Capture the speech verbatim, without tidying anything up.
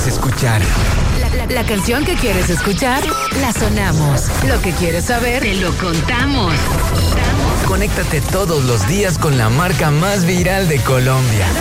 quieres escuchar. La, la, la canción que quieres escuchar, la sonamos. Lo que quieres saber, te lo contamos. Conéctate todos los días con la marca más viral de Colombia.